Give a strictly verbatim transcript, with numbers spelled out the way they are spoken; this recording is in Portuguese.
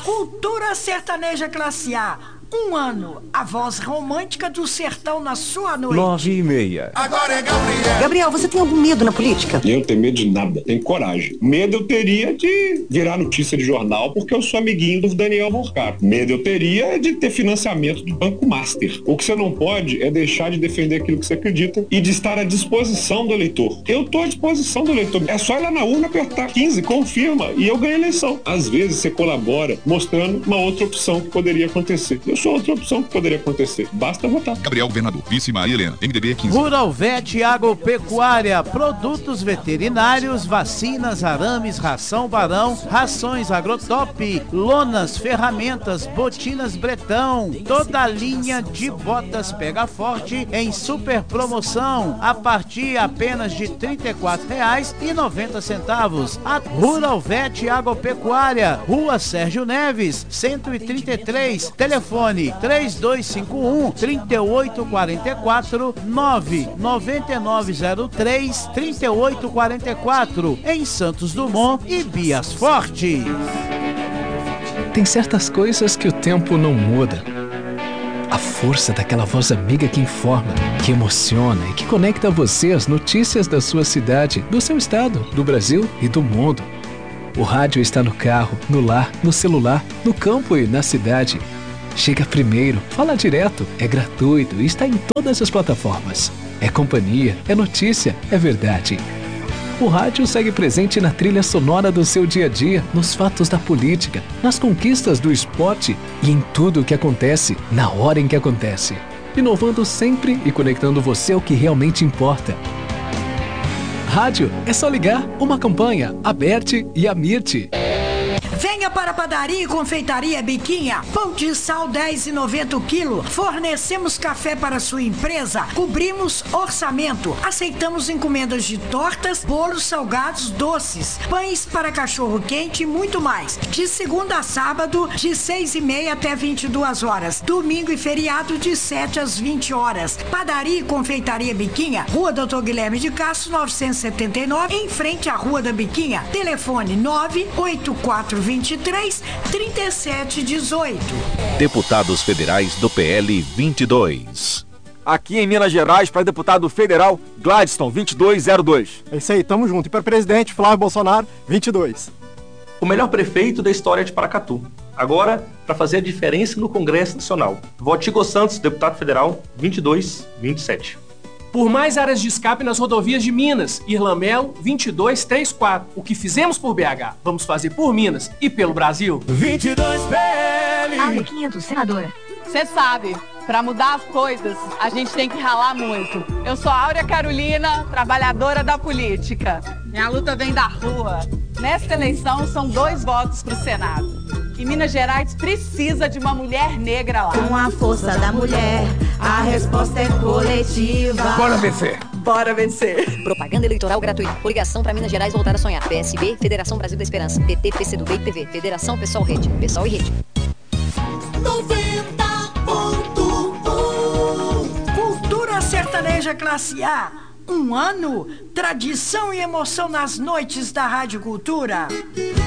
Cultura sertaneja classe A. Um ano, a voz romântica do sertão na sua noite. Nove e meia. Agora é Gabriel. Gabriel, você tem algum medo na política? Eu não tenho medo de nada, tenho coragem. Medo eu teria de virar notícia de jornal porque eu sou amiguinho do Daniel Morcaro. Medo eu teria de ter financiamento do Banco Master. O que você não pode é deixar de defender aquilo que você acredita e de estar à disposição do eleitor. Eu estou à disposição do eleitor. É só ir lá na urna apertar quinze, confirma, e eu ganho a eleição. Às vezes você colabora mostrando uma outra opção que poderia acontecer. Eu sou outra opção que poderia acontecer. Basta votar. Gabriel Governador, vice Maria Helena, M D B quinze. Rural Vet Agropecuária, produtos veterinários, vacinas, arames, ração Barão, rações Agrotop, lonas, ferramentas, botinas Bretão, toda a linha de botas Pega Forte em super promoção, a partir apenas de trinta e quatro reais e noventa centavos. A Rural Vet Agropecuária, Rua Sérgio Neves, cento e trinta e três, telefone três dois cinco um, três oito quatro quatro, nove nove nove zero três, três oito quatro quatro, em Santos Dumont e Bias Forte. Tem certas coisas que o tempo não muda. A força daquela voz amiga que informa, que emociona e que conecta você às notícias da sua cidade, do seu estado, do Brasil e do mundo. O rádio está no carro, no lar, no celular, no campo e na cidade. Chega primeiro, fala direto, é gratuito e está em todas as plataformas. É companhia, é notícia, é verdade. O rádio segue presente na trilha sonora do seu dia a dia, nos fatos da política, nas conquistas do esporte e em tudo o que acontece, na hora em que acontece. Inovando sempre e conectando você ao que realmente importa. Rádio é só ligar, uma campanha, Aberte e Amirte. Venha para a Padaria e Confeitaria Biquinha. Pão de sal dez reais e noventa centavos o quilo. Fornecemos café para sua empresa. Cobrimos orçamento. Aceitamos encomendas de tortas, bolos, salgados, doces, pães para cachorro quente e muito mais. De segunda a sábado, de seis e meia até vinte e duas horas. Domingo e feriado, de sete às vinte horas. Padaria e Confeitaria Biquinha, Rua doutor Guilherme de Castro, novecentos e setenta e nove, em frente à Rua da Biquinha. Telefone nove oito quatro vinte e três, trinta e sete dezoito. Deputados Federais do P L vinte e dois. Aqui em Minas Gerais, para deputado federal, Gladstone, vinte e dois zero dois. É isso aí, tamo junto. E para presidente, Flávio Bolsonaro, vinte e dois. O melhor prefeito da história de Paracatu. Agora, para fazer a diferença no Congresso Nacional. Vote Igor Santos, deputado federal, vinte e dois vinte e sete. Por mais áreas de escape nas rodovias de Minas, Irlamelo vinte e dois trinta e quatro. O que fizemos por B H, vamos fazer por Minas e pelo Brasil. vinte e dois P L. Área quinhentos, senadora. Você sabe, para mudar as coisas, a gente tem que ralar muito. Eu sou a Áurea Carolina, trabalhadora da política. Minha luta vem da rua. Nesta eleição, são dois votos para o Senado. E Minas Gerais precisa de uma mulher negra lá. Com a força da mulher, a resposta é coletiva. Bora vencer. Bora vencer. Propaganda eleitoral gratuita. Coligação para Minas Gerais voltar a sonhar. P S B, Federação Brasil da Esperança. P T, PCdoB e P V. Federação Pessoal Rede. Pessoal e Rede. noventa ponto um. Cultura sertaneja classe A. Um ano, tradição e emoção nas noites da Rádio Cultura.